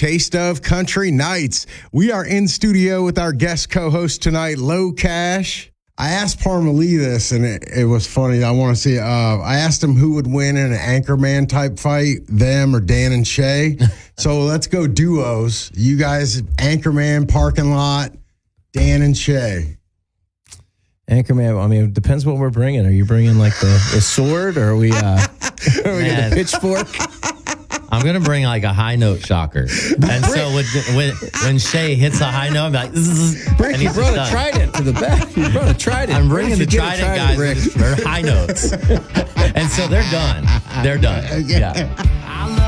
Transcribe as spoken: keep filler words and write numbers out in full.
Taste of Country Nights. We are in studio with our guest co-host tonight, Low Cash. I asked Parmalee this, and it, it was funny. I want to see. Uh, I asked him who would win in an Anchorman type fight, them or Dan and Shay. So let's go duos. You guys, Anchorman, parking lot, Dan and Shay. Anchorman, I mean, it depends what we're bringing. Are you bringing like the, the sword, or are we, uh, are we got the pitchfork? I'm going to bring like a high note shocker. And so when, when when Shay hits a high note, I'm like, Zzz, Rick, you brought a trident to the back. You brought a trident. I'm bringing the trident, trident, guys. Rick. They're high notes. And so they're done. They're done. Yeah.